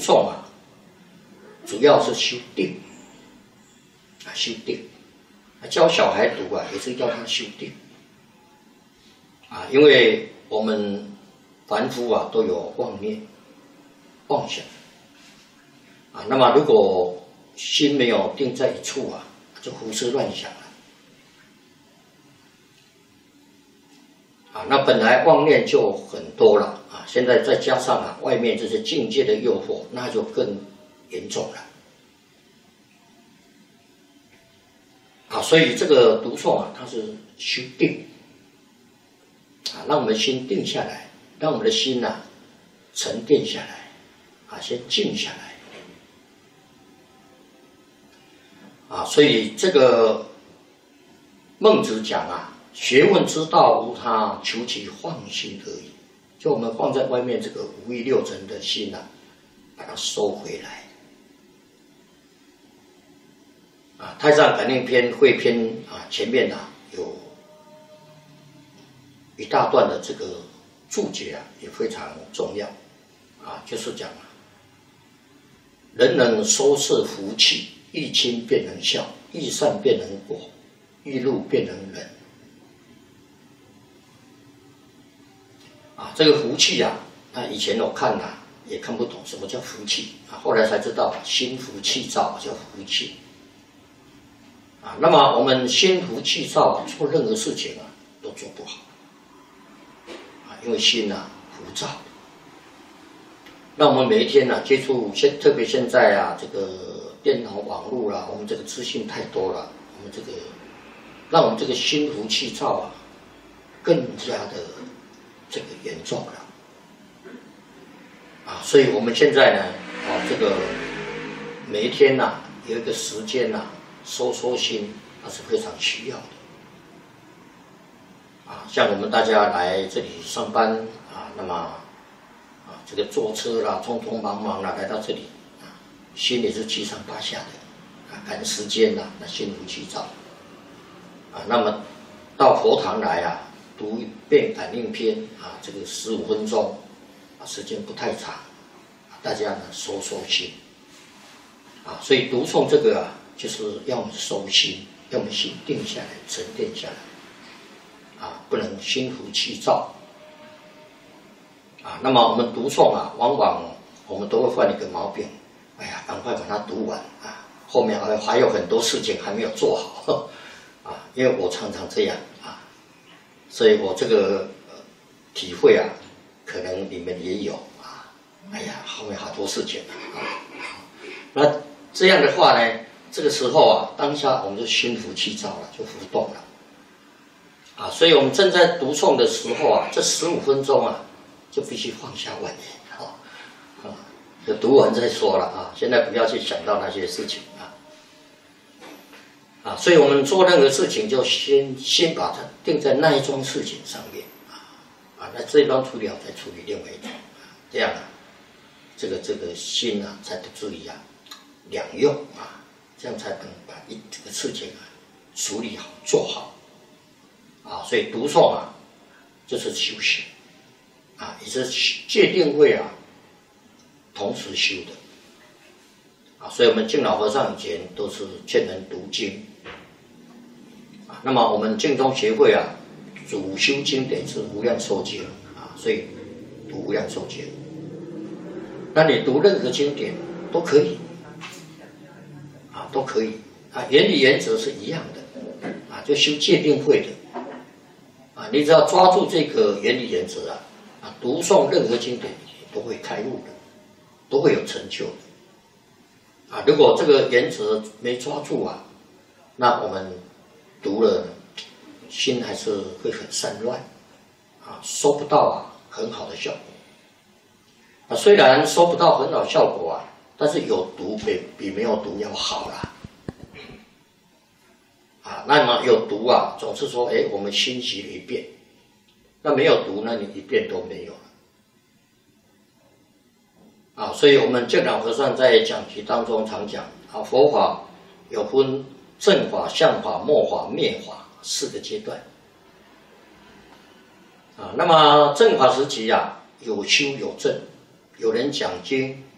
诵啊，主要是修定啊，修定。教小孩读啊，也是要他修定啊，因为我们凡夫啊都有妄念、妄想啊。那么如果心没有定在一处啊，就胡思乱想了啊。那本来妄念就很多了啊，现在再加上啊外面这些境界的诱惑，那就更严重了。啊，所以这个读诵啊，它是修定啊，让我们心定下来，让我们的心啊沉淀下来啊，先静下来啊。所以这个孟子讲啊，学问之道无他，求其放心而已。就我们放在外面这个五欲六尘的心啊，把它收回来。啊，《太上感应篇》汇篇啊，前面啊有一大段的这个注解啊，也非常重要啊，就是讲啊，人能收摄福气，欲亲便能孝，欲善便能果，欲怒便能忍。啊，这个福气啊，那以前我看啊也看不懂什么叫福气啊，后来才知道心浮气躁叫福气。啊，那么我们心浮气躁啊，做任何事情啊都做不好啊，因为心啊浮躁。那我们每一天呢、接触特别现在啊，这个电脑网络啦，我们这个资讯太多了，我们这个让我们这个心浮气躁啊，更加的这个严重了啊，所以我们现在呢，这个每一天呐、有一个时间呐、收心，那是非常需要的啊。像我们大家来这里上班啊，那么啊，这个坐车啦，匆匆忙忙啦来到这里啊，心也是七上八下的啊，赶时间啦，那心浮气躁啊。那么到佛堂来啊，读一遍感应篇啊，这个15分钟啊，时间不太长，大家呢收心啊。所以读诵这个啊，就是要我们收心，要我们心定下来、沉淀下来啊，不能心浮气躁啊。那么我们读诵啊，往往我们都会犯一个毛病，哎呀，赶快把它读完啊，后面还有很多事情还没有做好啊。因为我常常这样啊，所以我这个体会啊，可能你们也有啊。哎呀，后面好多事情啊。那这样的话呢，这个时候啊，当下我们就心浮气躁了，就浮动了啊。所以我们正在读诵的时候啊，这15分钟啊，就必须放下万念啊，就读完再说了啊。现在不要去想到那些事情啊。所以我们做任何事情，就先把它定在那一桩事情上面啊。那这一桩处理好，再处理另外一桩这样啊，这个心啊，才不至于啊两用啊。这样才能把这个事情啊处理好、做好啊。所以读诵啊，就是修行啊，也是戒定慧啊同时修的啊。所以我们净老和尚以前都是劝人读经啊。那么我们净宗协会啊，主修经典是无量寿经啊，所以读无量寿经。那你读任何经典都可以。都可以啊，原理原则是一样的啊，就修戒定慧的啊，你只要抓住这个原理原则啊，读诵任何经典都会开悟的，都会有成就的啊。如果这个原则没抓住啊，那我们读了心还是会很散乱啊，收不到啊很好的效果啊。虽然收不到很好效果啊，但是有读比没有读要好啦，啊，那么有读啊，总是说，我们新习了一遍，那没有读，那你一遍都没有了，啊，所以我们净老和尚在讲题当中常讲啊，佛法有分正法、相法、末法、灭法4个阶段，啊，那么正法时期啊，有修有证，有人讲经。